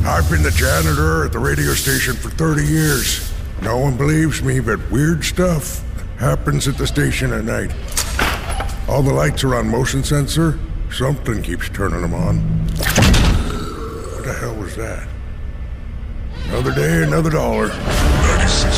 I've been the janitor at the radio station for 30 years. No one believes me, but weird stuff happens at the station at night. All the lights are on motion sensor. Something keeps turning them on. What the hell was that? Another day, another dollar. 96